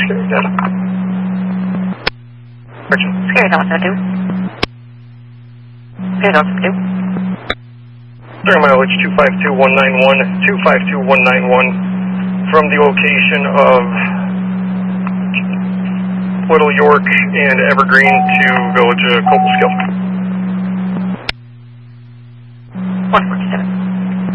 Scary Delta. Scary Delta 2. Scary Delta 2. Zero mileage 252191, 252191 from the location of Little York and Evergreen to Village Cobleskill. 147.